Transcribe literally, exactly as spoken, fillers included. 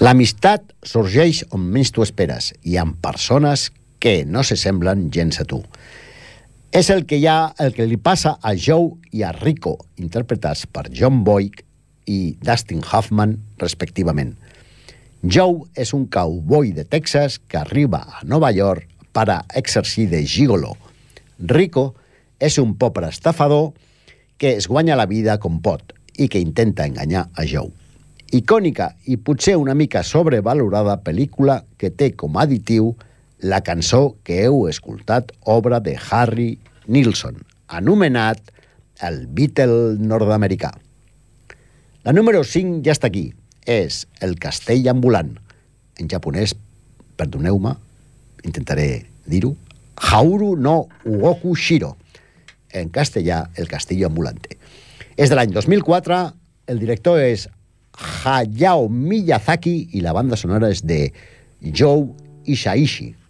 L'amistat sorgeix on menys tu esperes i amb persones que no se semblen gens a tu. És el que, hi ha, el que li passa a Joe i a Rico, interpretats per John Boyd i Dustin Hoffman, respectivament. Joe és un cowboy de Texas que arriba a Nova York per a exercir de gigolo. Rico és un pobre estafador que es guanya la vida com pot i que intenta enganyar a Joe. Icònica i potser una mica sobrevalorada pel·lícula que té com a additiu la cançó que heu escoltat, obra de Harry Nilsson, anomenat el Beatle nord-americà. La número cinc ja està aquí, és El castell ambulant. En japonès, perdoneu-me, intentaré dir-ho, Hauru no Ugoku Shiro. En castellà, El castillo ambulante. És de l'any dos mil quatre, el director és Hayao Miyazaki i la banda sonora és de Joe Hisaishi.